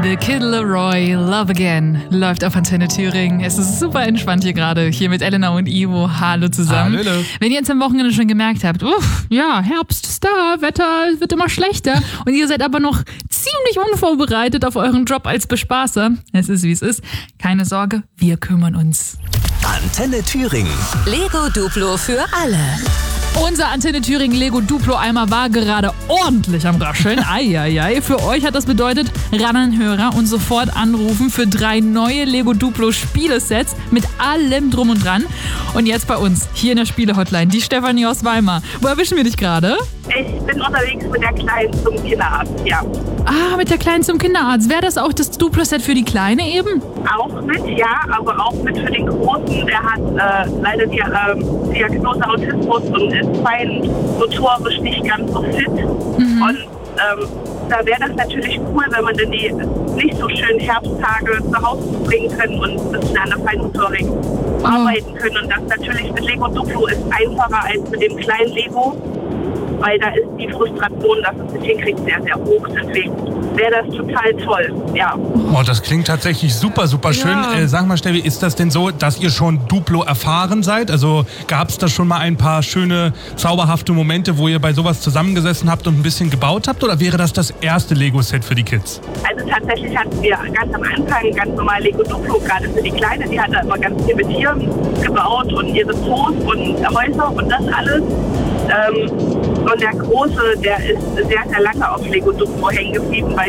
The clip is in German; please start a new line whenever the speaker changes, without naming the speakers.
The Kid Laroi, Love Again, läuft auf Antenne Thüringen. Es ist super entspannt hier gerade, hier mit Elena und Ivo. Hallo zusammen.
Hallo.
Wenn ihr jetzt am Wochenende schon gemerkt habt, Herbst ist da, Wetter wird immer schlechter und ihr seid aber noch ziemlich unvorbereitet auf euren Job als Bespaßer. Es ist, wie es ist. Keine Sorge, wir kümmern uns.
Antenne Thüringen.
Lego Duplo für alle.
Unser Antenne Thüringen Lego Duplo-Eimer war gerade ordentlich am Rascheln. Eieiei. Für euch hat das bedeutet, ran an den Hörer und sofort anrufen für 3 neue Lego Duplo Spielesets mit allem drum und dran. Und jetzt bei uns, hier in der Spiele-Hotline, die Stefanie aus Weimar. Wo erwischen wir dich gerade?
Ich bin unterwegs mit der Kleinen zum Kinderarzt, ja.
Ah, mit der Kleinen zum Kinderarzt. Wäre das auch das Duplo-Set für die Kleine eben?
Auch mit, ja, aber auch mit für den Großen. Der hat leider die Diagnose Autismus und ist motorisch nicht ganz so fit. Und da wäre das natürlich cool, wenn man dann die nicht so schönen Herbsttage zu Hause bringen können und ein bisschen an der Feinmotorik arbeiten können. Und das natürlich mit Lego Duplo ist einfacher als mit dem kleinen Lego, weil da ist die Frustration, dass es nicht hinkriegt, sehr, sehr hoch. Deswegen wäre das total toll, ja.
Oh, das klingt tatsächlich super, super schön.
Ja.
Sag mal, Steffi, ist das denn so, dass ihr schon Duplo erfahren seid? Also gab es da schon mal ein paar schöne, zauberhafte Momente, wo ihr bei sowas zusammengesessen habt und ein bisschen gebaut habt? Oder wäre das das erste Lego-Set für die Kids?
Also tatsächlich hatten wir ganz am Anfang ganz normal Lego Duplo, gerade für die Kleine. Die hat da immer ganz viel mit Tieren gebaut und ihre Zoos und Häuser und das alles. Und der Große, der ist sehr, sehr lange auf Lego Duplo hängen geblieben, weil